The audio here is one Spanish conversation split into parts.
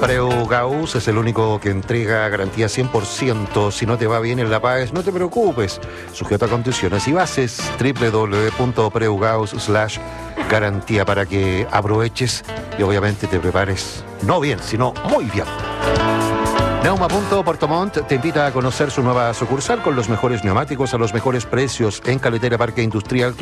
Preugaus es el único que entrega garantía 100%. Si no te va bien en la PAES, no te preocupes. Sujeto a condiciones y bases. www.preugaus.garantía para que aproveches y obviamente te prepares, no bien, sino muy bien. Neuma.Puerto Montt te invita a conocer su nueva sucursal con los mejores neumáticos a los mejores precios en Carretera Parque Industrial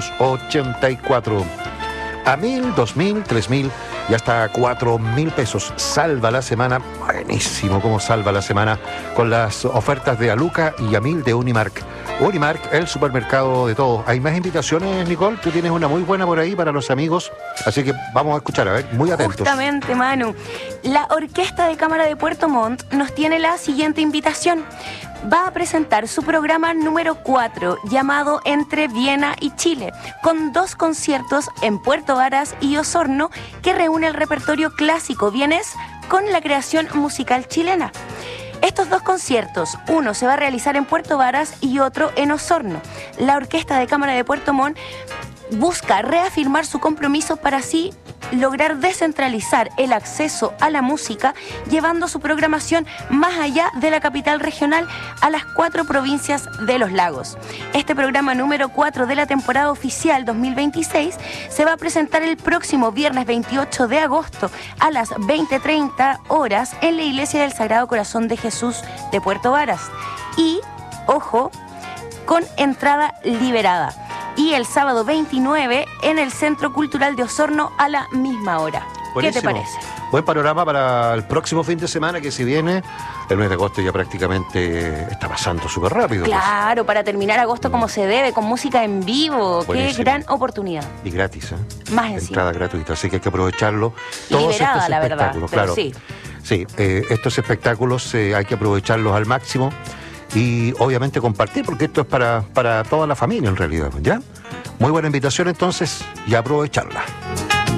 584. A 1.000, 2.000, 3.000 y hasta 4.000 pesos. Salva la semana. Buenísimo cómo salva la semana con las ofertas de Aluca y a 1.000 de Unimark. Unimark, el supermercado de todo. Hay más invitaciones, Nicole. Tú tienes una muy buena por ahí para los amigos. Así que vamos a escuchar, a ver, muy atentos. Justamente, Manu. La Orquesta de Cámara de Puerto Montt nos tiene la siguiente invitación. Va a presentar su programa número 4, llamado Entre Viena y Chile, con 2 conciertos en Puerto Varas y Osorno, que reúne el repertorio clásico vienés con la creación musical chilena. Estos 2 conciertos, uno se va a realizar en Puerto Varas y otro en Osorno. La Orquesta de Cámara de Puerto Montt busca reafirmar su compromiso para así lograr descentralizar el acceso a la música, llevando su programación más allá de la capital regional a las 4 provincias de los lagos. Este programa número 4 de la temporada oficial 2026 se va a presentar el próximo viernes 28 de agosto a las 20:30 horas en la Iglesia del Sagrado Corazón de Jesús de Puerto Varas. Y, ojo, con entrada liberada. Y el sábado 29 en el Centro Cultural de Osorno a la misma hora. Buenísimo. ¿Qué te parece? Buen panorama para el próximo fin de semana que si viene. El mes de agosto ya prácticamente está pasando súper rápido. Claro, para terminar agosto como se debe, con música en vivo. Buenísimo. Qué gran oportunidad. Y gratis, ¿eh? Más encima. Entrada gratuita, así que hay que aprovecharlo. Todos Liberada, estos la verdad, espectáculos, pero claro. sí. Sí, estos espectáculos hay que aprovecharlos al máximo y obviamente compartir, porque esto es para toda la familia en realidad, ¿ya? Muy buena invitación entonces y aprovecharla.